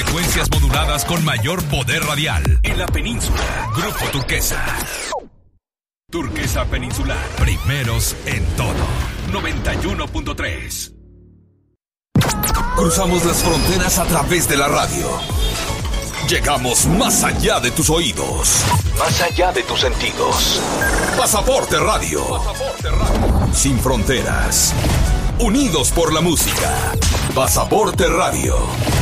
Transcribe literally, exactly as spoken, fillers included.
frecuencias moduladas con mayor poder radial en la península. Grupo Turquesa. Turquesa Peninsular. Primeros en todo. noventa y uno punto tres. Cruzamos las fronteras a través de la radio. Llegamos más allá de tus oídos. Más allá de tus sentidos. Pasaporte Radio. Pasaporte Radio. Sin fronteras. Unidos por la música. Pasaporte Radio.